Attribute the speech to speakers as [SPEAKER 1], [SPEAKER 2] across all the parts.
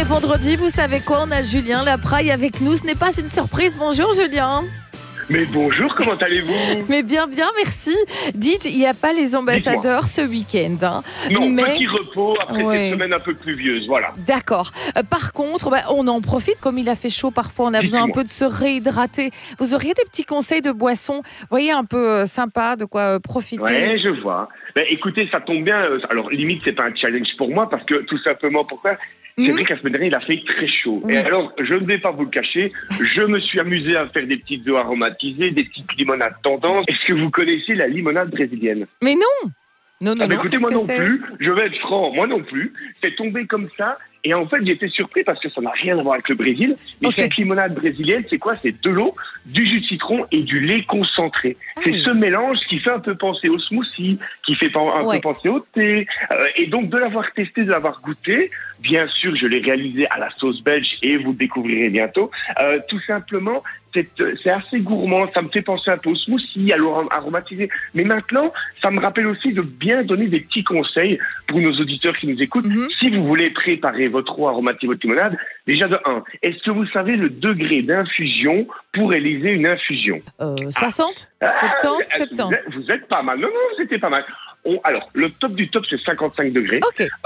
[SPEAKER 1] est vendredi, vous savez quoi? On a Julien Lapraille avec nous. Ce n'est pas une surprise. Bonjour Julien.
[SPEAKER 2] Mais bonjour, comment allez-vous?
[SPEAKER 1] Mais bien, merci. Dites, il n'y a pas les ambassadeurs ce week-end. Hein.
[SPEAKER 2] Non,
[SPEAKER 1] mais...
[SPEAKER 2] petit repos après cette semaine un peu pluvieuse, voilà.
[SPEAKER 1] D'accord. Par contre, on en profite, comme il a fait chaud parfois, on a besoin un peu de se réhydrater. Vous auriez des petits conseils de boissons, voyez, un peu sympa, de quoi profiter?
[SPEAKER 2] Ouais, je vois. Ben, écoutez, ça tombe bien. Alors, limite, c'est pas un challenge pour moi, parce que tout simplement, pourquoi? C'est vrai qu'à la semaine dernière, il a fait très chaud. Et alors, je ne vais pas vous le cacher, je me suis amusé à faire des petites eaux aromatisées, des petites limonades tendance. Est-ce que vous connaissez la limonade brésilienne?
[SPEAKER 1] Mais non. Non.
[SPEAKER 2] Écoutez, moi non plus, je vais être franc, moi non plus. C'est tombé comme ça. Et en fait, j'ai été surpris parce que ça n'a rien à voir avec le Brésil. Mais cette limonade brésilienne, c'est quoi? C'est de l'eau, du jus de citron et du lait concentré. C'est ce mélange qui fait un peu penser au smoothie, qui fait un peu penser au thé. Et donc, de l'avoir testé, de l'avoir goûté, bien sûr, je l'ai réalisé à la sauce belge et vous le découvrirez bientôt. Tout simplement, c'est assez gourmand. Ça me fait penser un peu au smoothie, à l'eau aromatisée. Mais maintenant, ça me rappelle aussi de bien donner des petits conseils pour nos auditeurs qui nous écoutent. Si vous voulez préparer votre eau aromatisée, votre limonade, déjà de 1, est-ce que vous savez le degré d'infusion pour réaliser une infusion?
[SPEAKER 1] 60 70
[SPEAKER 2] Vous êtes pas mal. Non, c'était pas mal. Alors, le top du top, c'est 55 degrés.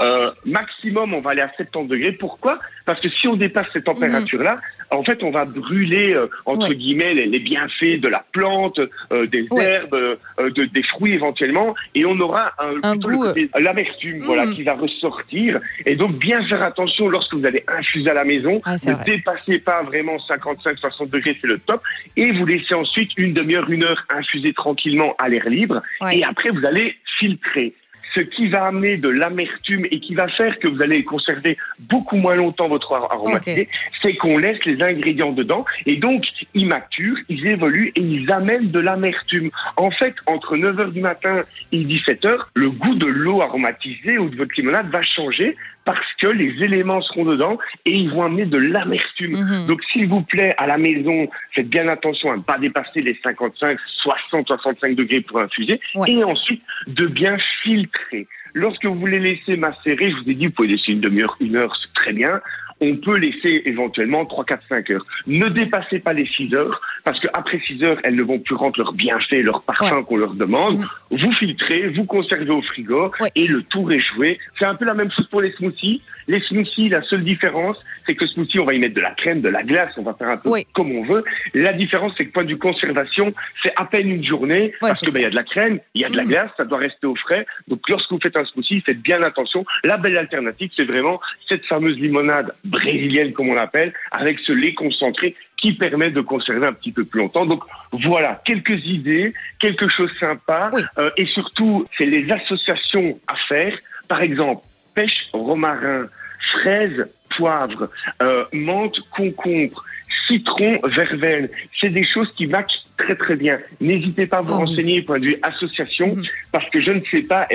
[SPEAKER 2] Maximum, on va aller à 70 degrés. Pourquoi? Parce que si on dépasse cette température-là, en fait, on va brûler, entre guillemets, les bienfaits de la plante, des herbes, des fruits éventuellement, et on aura un goût, l'amertume, qui va ressortir. Et donc, bien faire attention lorsque vous allez infuser à la maison. Ne dépassez pas vraiment 55-60 degrés, c'est le top. Et vous laissez ensuite une demi-heure, 1 heure infuser tranquillement à l'air libre. Et après, vous allez filtrer. Ce qui va amener de l'amertume et qui va faire que vous allez conserver beaucoup moins longtemps votre eau aromatisée, c'est qu'on laisse les ingrédients dedans et donc ils maturent, ils évoluent et ils amènent de l'amertume. En fait, entre 9h du matin et 17h, le goût de l'eau aromatisée ou de votre limonade va changer parce que les éléments seront dedans et ils vont amener de l'amertume. Donc, s'il vous plaît, à la maison, faites bien attention à ne pas dépasser les 55, 60, 65 degrés pour infuser. Et ensuite, de bien filtrer. Lorsque vous voulez laisser macérer, je vous ai dit, vous pouvez laisser une demi-heure, 1 heure, c'est très bien. On peut laisser éventuellement 3, 4, 5 heures. Ne dépassez pas les 6 heures, parce qu'après 6 heures, elles ne vont plus rendre leurs bienfaits, leurs parfums qu'on leur demande. Vous filtrez, vous conservez au frigo, et le tour est joué. C'est un peu la même chose pour les smoothies. Les smoothies, la seule différence, c'est que le smoothie, on va y mettre de la crème, de la glace, on va faire un peu comme on veut. La différence, c'est que point de vue conservation, c'est à peine une journée, parce que y a de la crème, il y a de la glace, ça doit rester au frais. Donc lorsque vous faites un smoothie, faites bien attention. La belle alternative, c'est vraiment cette fameuse limonade brésilienne, comme on l'appelle, avec ce lait concentré qui permet de conserver un petit peu plus longtemps. Donc voilà, quelques idées, quelque chose de sympa. Et surtout, c'est les associations à faire. Par exemple, pêche, romarin, fraise, poivre, menthe, concombre, citron, verveine. C'est des choses qui matchent très très bien. N'hésitez pas à vous renseigner point de vue association, parce que je ne sais pas,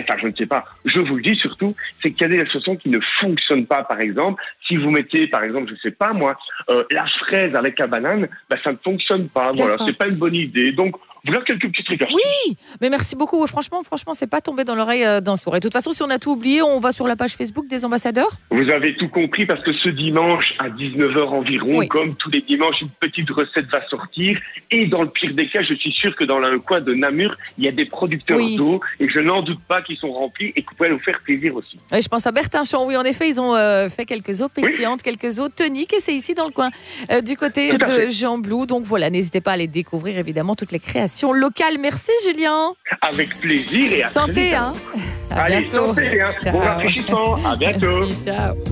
[SPEAKER 2] je vous le dis surtout, c'est qu'il y a des associations qui ne fonctionnent pas. Par exemple, si vous mettez, par exemple, je sais pas moi, la fraise avec la banane, ça ne fonctionne pas. Voilà, c'est pas une bonne idée. Donc, voilà quelques petits trucs.
[SPEAKER 1] Oui, mais merci beaucoup. Franchement, c'est pas tombé dans l'oreille d'un sourd. Et de toute façon, si on a tout oublié, on va sur la page Facebook des ambassadeurs.
[SPEAKER 2] Vous avez tout compris, parce que ce dimanche, à 19h environ, comme tous les dimanches, une petite recette va sortir. Et dans le pire des cas, je suis sûr que dans le coin de Namur, il y a des producteurs d'eau. Et je n'en doute pas qu'ils sont remplis et que vous pouvez nous faire plaisir aussi.
[SPEAKER 1] Oui, je pense à Bertinchamp. Oui, en effet, ils ont fait quelques eaux pétillantes, quelques eaux toniques. Et c'est ici, dans le coin, du côté de Jean Blou. Donc voilà, n'hésitez pas à aller découvrir, évidemment, toutes les créations locales. Merci, Julien.
[SPEAKER 2] Avec plaisir et à
[SPEAKER 1] santé,
[SPEAKER 2] très vite.
[SPEAKER 1] Hein. À
[SPEAKER 2] Allez,
[SPEAKER 1] bientôt.
[SPEAKER 2] Santé, hein. Bon rafraîchissement. À bientôt.
[SPEAKER 1] Merci, ciao.